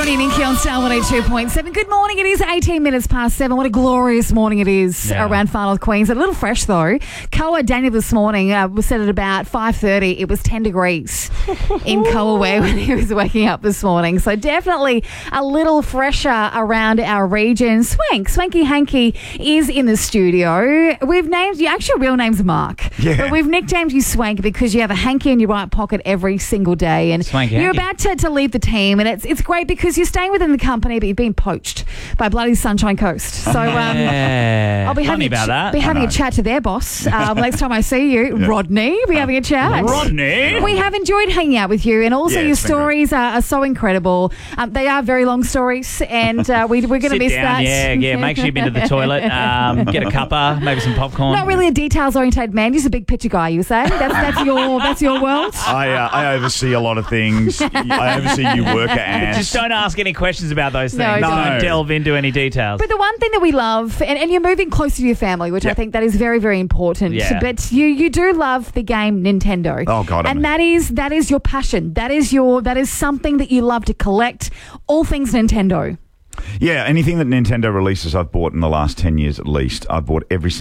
Jordy and Nikki on Star 102.7. Good morning. It is 18 minutes past 7. What a glorious morning it is around Far North Queensland. A little fresh though. Koa Daniel this morning was set at about 5:30. It was 10 degrees in Koa when he was waking up this morning. So definitely a little fresher around our region. Swanky Hanky is in the studio. We've named you, actually your real name's Mark. Yeah. But we've nicknamed you Swank because you have a hanky in your right pocket every single day. And Swanky you're hanky. about to leave the team, and it's great because you're staying within the company, but you've been poached by bloody Sunshine Coast. So I'll be having a chat to their boss next time I see you, Rodney. We'll be having a chat. Rodney? We have enjoyed hanging out with you, and also your it's been stories are so incredible. They are very long stories, and we're going to miss that. Yeah. Make sure you've been to the toilet. Get a cuppa, maybe some popcorn. Not really a details-oriented man. Just a big picture guy, you say? That's your world? I oversee a lot of things. I oversee you worker ants. Just don't ask any questions about those No, things. don't. Don't delve into any details. But the one thing that we love, and you're moving closer to your family, which I think that is very, very important. Yeah. But you do love the game Nintendo. Oh, God, and that is your passion. That is something that you love to collect. All things Nintendo. Yeah, anything that Nintendo releases, I've bought in the last 10 years at least. I've bought every